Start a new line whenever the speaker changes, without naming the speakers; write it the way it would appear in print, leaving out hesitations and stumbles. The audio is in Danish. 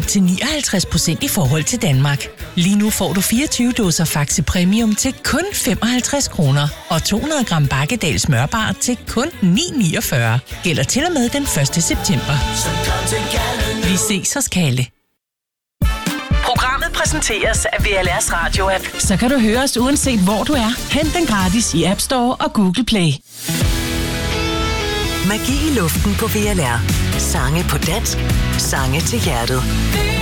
til 59% i forhold til Danmark. Lige nu får du 24 dåser Faxi Premium til kun 55 kroner. Og 200 gram Bakkedal smørbar til kun 9,49. Gælder til og med den 1. september. Vi ses hos Kalle.
Programmet præsenteres af VLR's Radio-app.
Så kan du høre os uanset hvor du er. Hent den gratis i App Store og Google Play.
Magi i luften på VLR. Sange på dansk. Sange til hjertet.